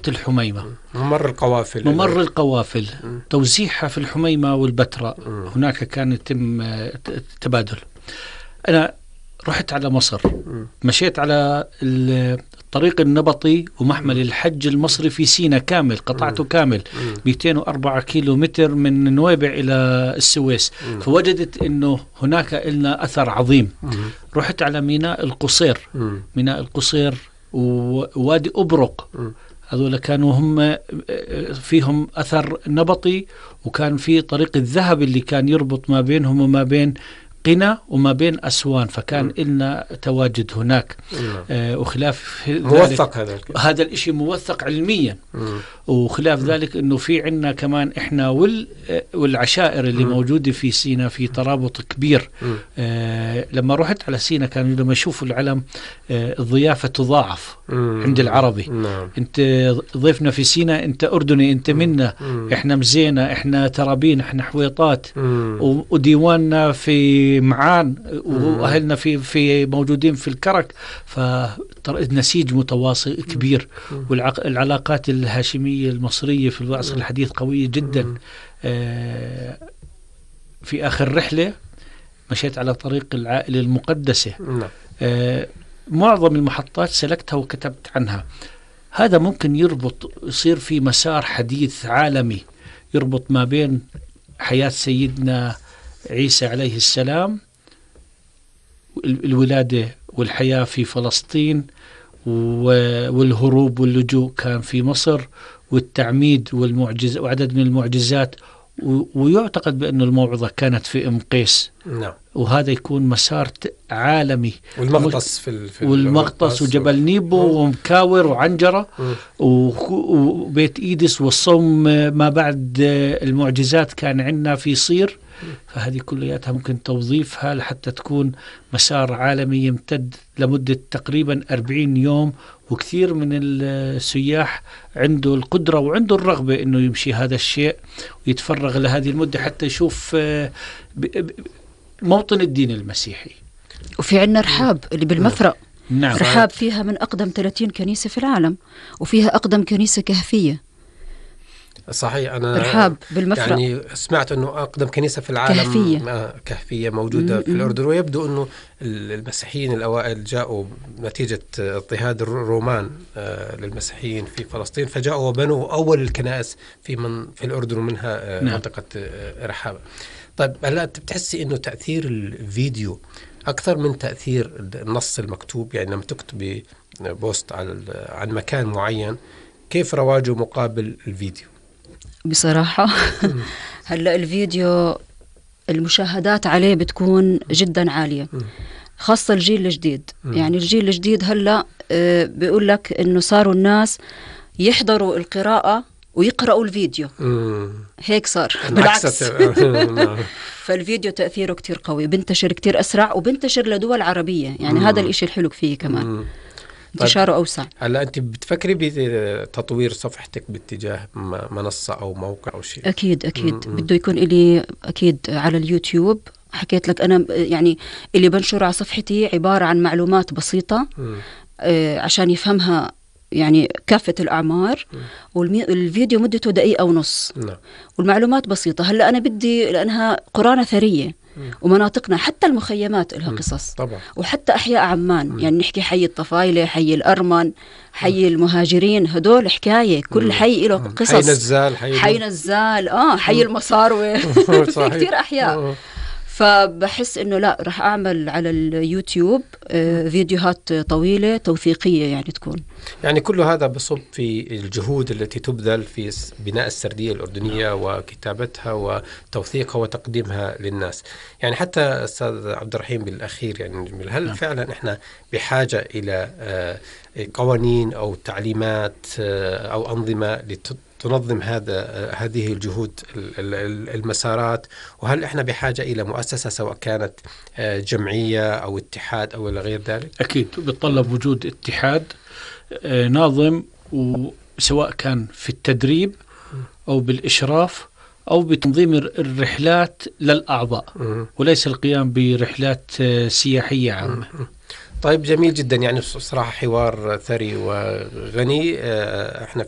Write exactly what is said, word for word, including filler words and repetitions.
الحميمة، ممر القوافل ممر القوافل م. توزيعها في الحميمة والبتراء، م. هناك كان يتم تبادل. أنا رحت على مصر، م. مشيت على الطريق النبطي ومحمل م. الحج المصري في سيناء كامل، قطعته م. كامل م. مئتين وأربعة كيلو متر من نويبع إلى السويس، م. فوجدت أنه هناك لنا أثر عظيم. م. رحت على ميناء القصير، م. ميناء القصير ووادي أبرق، م. هذول كانوا هم فيهم أثر نبطي، وكان في طريق الذهب اللي كان يربط ما بينهم وما بين قنا وما بين أسوان، فكان لنا تواجد هناك. آه وخلاف موثق هذا هذا الاشي موثق علميا. مم. وخلاف م. ذلك انه في عنا كمان احنا وال والعشائر اللي م. موجودة في سيناء في ترابط كبير. آه لما رحت على سيناء كانوا لما يشوفوا العلم آه الضيافة تضاعف م. عند العربي. نعم. انت ضيفنا في سيناء، انت اردني، انت منا، م. احنا مزينة، احنا ترابين، احنا حويطات، م. وديواننا في معان، واهلنا في في موجودين في الكرك، فالنسيج متواصل كبير. والعلاقات الهاشميه المصريه في العصر الحديث قويه جدا. آه في اخر رحله مشيت على طريق العائله المقدسه. آه معظم المحطات سلكتها وكتبت عنها. هذا ممكن يربط، يصير في مسار حديث عالمي يربط ما بين حياه سيدنا عيسى عليه السلام، الولادة والحياة في فلسطين، والهروب واللجوء كان في مصر، والتعميد والمعجزة وعدد من المعجزات، ويعتقد بأن الموعظة كانت في أم قيس. نعم. وهذا يكون مسار عالمي. والمغطس في, في والمغطس وجبل نيبو م. ومكاور وعنجرة م. وبيت إيدس والصوم ما بعد المعجزات كان عندنا في صير. فهذه كلياتها ممكن توظيفها لحتى تكون مسار عالمي يمتد لمدة تقريبا أربعين يوم. وكثير من السياح عنده القدرة وعنده الرغبة إنه يمشي هذا الشيء ويتفرغ لهذه المدة حتى يشوف موطن الدين المسيحي. وفي عنا رحاب اللي بالمفرق. نعم. رحاب فيها من أقدم ثلاثين كنيسة في العالم، وفيها أقدم كنيسة كهفية. صحيح. أنا رحاب بالمفرق يعني سمعت أنه أقدم كنيسة في العالم كهفية, كهفية موجودة م- في الأردن، ويبدو أنه المسيحيين الأوائل جاءوا نتيجة اضطهاد الرومان للمسيحيين في فلسطين، فجاءوا وبنوا أول الكنائس في من في الأردن، ومنها نعم. منطقة رحاب. طيب هلا بتحسي إنه تأثير الفيديو أكثر من تأثير النص المكتوب؟ يعني لما تكتبي بوست عن عن مكان معين، كيف رواجه مقابل الفيديو؟ بصراحة هلأ الفيديو المشاهدات عليه بتكون جدا عالية، خاصة الجيل الجديد. يعني الجيل الجديد هلأ بيقول لك إنه صاروا الناس يحضروا القراءة ويقرأوا الفيديو. هيك صار بالعكس. فالفيديو تأثيره كتير قوي، بنتشر كتير أسرع وبنتشر لدول عربية. يعني هذا الإشي الحلو فيه كمان، انتشاره أوسع. هلا أنت بتفكري بتطوير صفحتك باتجاه منصة أو موقع أو شيء؟ أكيد أكيد م-م. بده يكون إلي أكيد على اليوتيوب. حكيت لك أنا يعني اللي بنشر على صفحتي عبارة عن معلومات بسيطة آه عشان يفهمها يعني كافة الأعمار. والفيديو مدته دقيقة ونص. م. والمعلومات بسيطة. هلا أنا بدي لأنها قرى ثرية ومناطقنا حتى المخيمات لها قصص طبعا. وحتى أحياء عمان م. يعني نحكي حي الطفايلة، حي الأرمن، حي م. المهاجرين، هدول حكاية. كل م. حي له قصص. حي نزال، حي, حي نزال آه حي المصاروة في كتير أحياء. فبحس إنه لا رح أعمل على اليوتيوب آه فيديوهات طويلة توثيقية يعني تكون. يعني كل هذا بصب في الجهود التي تبذل في بناء السردية الأردنية وكتابتها وتوثيقها وتقديمها للناس. يعني حتى أستاذ عبد الرحيم بالأخير، يعني هل فعلا إحنا بحاجة إلى آه قوانين أو تعليمات آه أو أنظمة لت تنظم هذا هذه الجهود المسارات؟ وهل احنا بحاجة إلى مؤسسة سواء كانت جمعية أو اتحاد أو غير ذلك؟ أكيد بتطلب وجود اتحاد ناظم، وسواء كان في التدريب أو بالإشراف أو بتنظيم الرحلات للأعضاء، وليس القيام برحلات سياحية عامة. طيب جميل جدا. يعني صراحة حوار ثري وغني. احنا